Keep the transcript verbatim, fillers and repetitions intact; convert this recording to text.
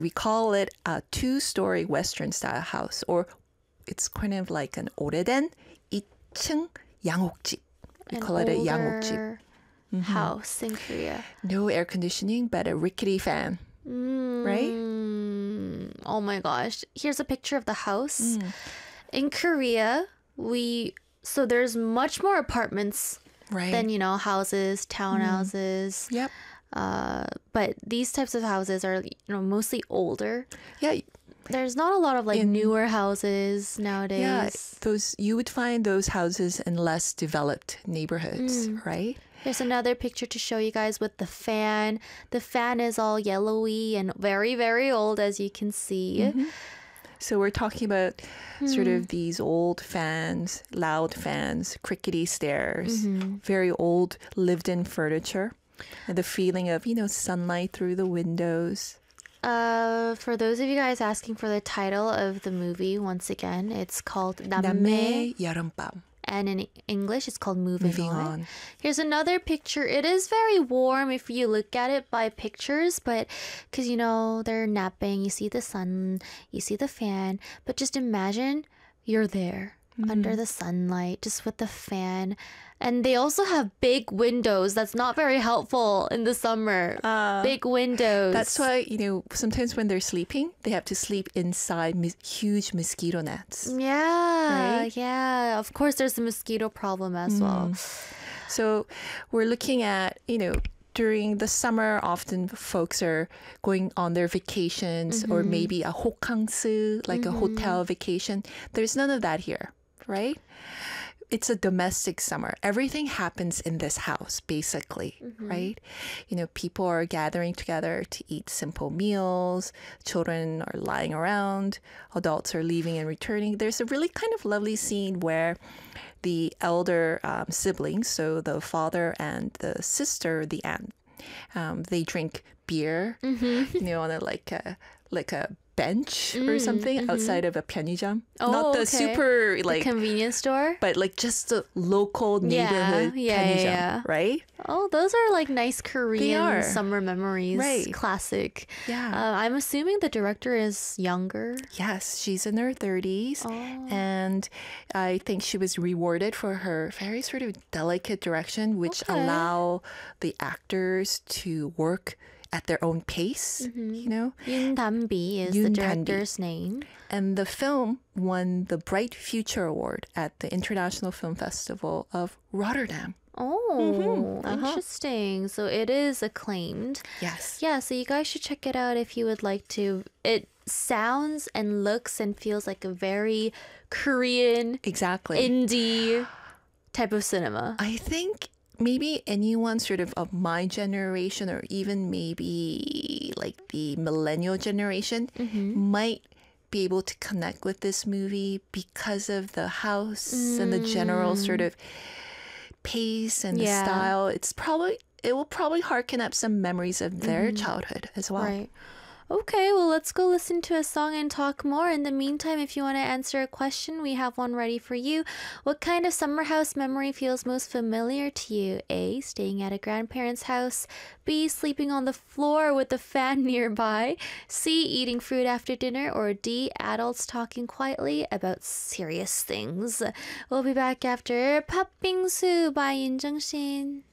We call it a two-story Western style house, or it's kind of like an 오래된 이 층 양옥집. We An call it a older 양옥집. house in Korea. No air conditioning, but a rickety fan, Mm, right? Oh my gosh. Here's a picture of the house. Mm. In Korea, we so there's much more apartments Right. than, you know, houses, townhouses. Yep. Uh, but these types of houses are, you know, mostly older. Yeah. There's not a lot of like In- newer houses nowadays. Yeah. Those you would find those houses in less developed neighborhoods, Mm. right? There's another picture to show you guys with the fan. The fan is all yellowy and very, very old, as you can see. So we're talking about sort of these old fans, loud fans, crickety stairs, very old lived-in furniture, and the feeling of, you know, sunlight through the windows. Uh, for those of you guys asking for the title of the movie, once again, it's called 남매, 남매 여름밤. and in English, it's called Moving, Moving on. on. Here's another picture. It is very warm if you look at it by pictures, but because, you know, they're napping, you see the sun, you see the fan, but just imagine you're there under the sunlight, just with the fan. And they also have big windows. That's not very helpful in the summer. Uh, big windows. That's why, you know, sometimes when they're sleeping, they have to sleep inside mis- huge mosquito nets. Yeah, Right? yeah. Of course, there's a mosquito problem as well. So we're looking at, you know, during the summer, often folks are going on their vacations or maybe a 호캉스, like a hotel vacation. There's none of that here, right? It's a domestic summer. Everything happens in this house, basically, right? You know, people are gathering together to eat simple meals. Children are lying around. Adults are leaving and returning. There's a really kind of lovely scene where the elder um, siblings, so the father and the sister, the aunt, um, they drink beer, you know, on a like a like a bench or something outside of a 편의점. Oh, Not the okay. super The like, convenience store. but like just the local Yeah, neighborhood yeah, 편의점, yeah. right? Oh, those are like nice Korean are. summer memories. Right. Classic. Yeah. Uh, I'm assuming the director is younger. Yes, she's in her thirties. Oh. And I think she was rewarded for her very sort of delicate direction, which Okay. allow the actors to work at their own pace, you know? Yoon Dan-bi is Yoon the Dan-bi. director's name. And the film won the Bright Future Award at the International Film Festival of Rotterdam. Oh, Uh-huh. interesting. So it is acclaimed. Yes. Yeah, so you guys should check it out if you would like to. It sounds and looks and feels like a very Korean Exactly. indie type of cinema. I think maybe anyone sort of of my generation or even maybe like the millennial generation might be able to connect with this movie because of the house and the general sort of pace and the Yeah. style. It's probably it will probably harken up some memories of their childhood as well. Right. Okay, well, let's go listen to a song and talk more. In the meantime, if you want to answer a question, we have one ready for you. What kind of summer house memory feels most familiar to you? A, staying at a grandparent's house. B, sleeping on the floor with a fan nearby. C, eating fruit after dinner. Or D, adults talking quietly about serious things. We'll be back after 팥빙수 by Yoon Jung-shin.